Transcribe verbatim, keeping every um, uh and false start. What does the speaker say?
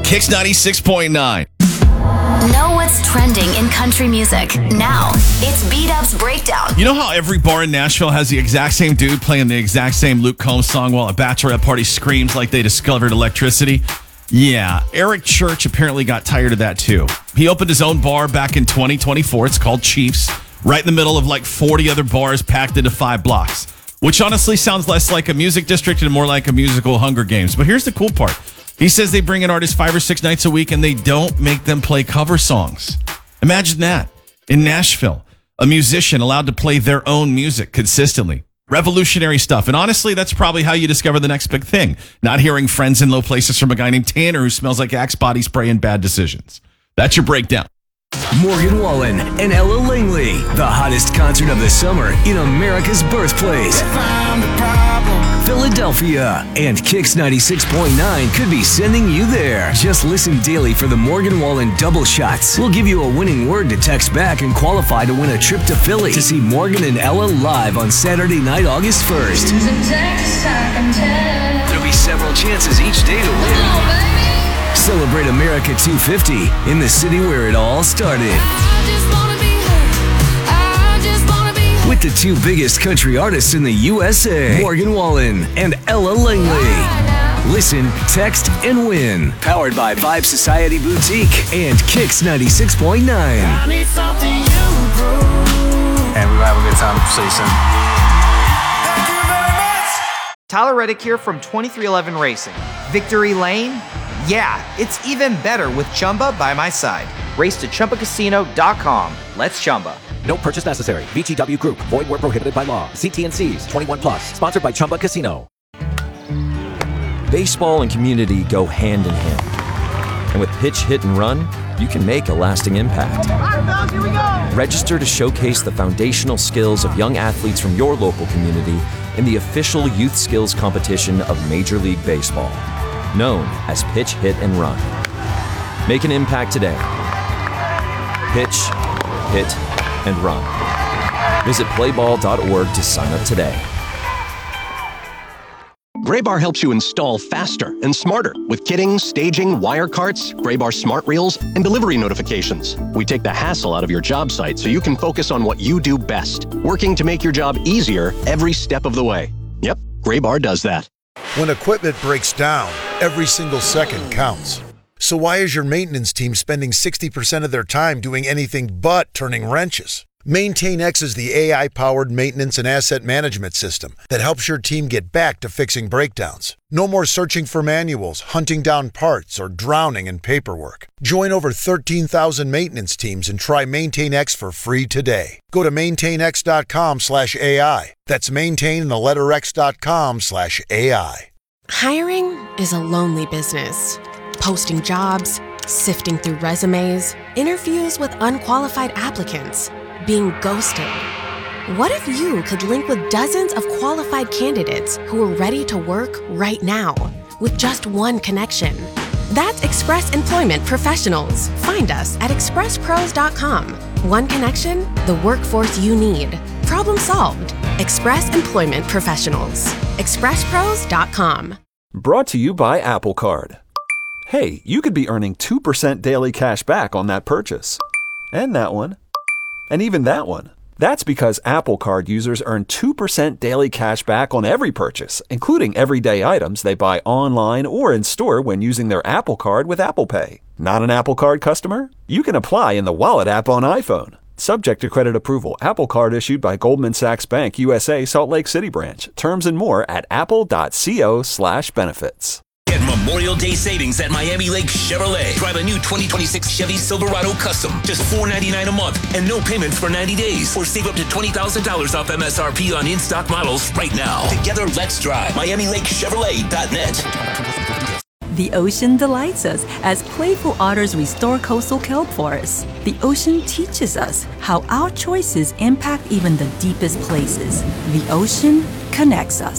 Kicks ninety-six point nine. Know what's trending in country music. Now, it's B-Dub's Breakdown. You know how every bar in Nashville has the exact same dude playing the exact same Luke Combs song while a bachelorette party screams like they discovered electricity? Yeah, Eric Church apparently got tired of that too. He opened his own bar back in twenty twenty-four. It's called Chiefs, right in the middle of like forty other bars packed into five blocks, which honestly sounds less like a music district and more like a musical Hunger Games. But here's the cool part. He says they bring in artists five or six nights a week and they don't make them play cover songs. Imagine that. In Nashville, a musician allowed to play their own music consistently. Revolutionary stuff. And honestly, that's probably how you discover the next big thing. Not hearing Friends in Low Places from a guy named Tanner who smells like Axe body spray and bad decisions. That's your breakdown. Morgan Wallen and Ella Langley, the hottest concert of the summer in America's birthplace, Philadelphia, and Kicks ninety-six point nine could be sending you there. Just listen daily for the Morgan Wallen double shots. We'll give you a winning word to text back and qualify to win a trip to Philly to see Morgan and Ella live on Saturday night, August first. There'll be several chances each day to win. Celebrate America two fifty in the city where it all started. With the two biggest country artists in the U S A, Morgan Wallen and Ella Langley. Listen, text, and win. Powered by Vibe Society Boutique and Kicks ninety-six point nine. And we will have a good time. See you soon. Tyler Reddick here from twenty-three eleven Racing. Victory Lane? Yeah, it's even better with Chumba by my side. Race to Chumba Casino dot com. Let's Chumba. No purchase necessary. V G W Group. Void where prohibited by law. See T and C's. twenty-one plus. Sponsored by Chumba Casino. Baseball and community go hand in hand. And with Pitch, Hit, and Run, you can make a lasting impact. Here we go. Register to showcase the foundational skills of young athletes from your local community in the official youth skills competition of Major League Baseball, known as Pitch, Hit, and Run. Make an impact today. Pitch, hit, and run. Visit play ball dot org to sign up today. Graybar helps you install faster and smarter with kitting, staging, wire carts, Graybar smart reels, and delivery notifications. We take the hassle out of your job site so you can focus on what you do best, working to make your job easier every step of the way. Yep, Graybar does that. When equipment breaks down, every single second counts. So why is your maintenance team spending sixty percent of their time doing anything but turning wrenches? MaintainX is the A I-powered maintenance and asset management system that helps your team get back to fixing breakdowns. No more searching for manuals, hunting down parts, or drowning in paperwork. Join over thirteen thousand maintenance teams and try MaintainX for free today. Go to maintainx.com slash AI. That's maintain and the letter x.com slash AI. Hiring is a lonely business. Posting jobs, sifting through resumes, interviews with unqualified applicants, being ghosted. What if you could link with dozens of qualified candidates who are ready to work right now with just one connection? That's Express Employment Professionals. Find us at express pros dot com. One connection, the workforce you need. Problem solved. Express Employment Professionals. express pros dot com. Brought to you by Apple Card. Hey, you could be earning two percent daily cash back on that purchase. And that one. And even that one. That's because Apple Card users earn two percent daily cash back on every purchase, including everyday items they buy online or in store when using their Apple Card with Apple Pay. Not an Apple Card customer? You can apply in the Wallet app on iPhone. Subject to credit approval. Apple Card issued by Goldman Sachs Bank, U S A, Salt Lake City branch. Terms and more at apple.co slash benefits. Get Memorial Day savings at Miami Lake Chevrolet. Drive a new twenty twenty-six Chevy Silverado Custom. Just four ninety-nine a month and no payments for ninety days. Or save up to twenty thousand dollars off M S R P on in-stock models right now. Together, let's drive. Miami Lake Chevrolet dot net. The ocean delights us as playful otters restore coastal kelp forests. The ocean teaches us how our choices impact even the deepest places. The ocean connects us.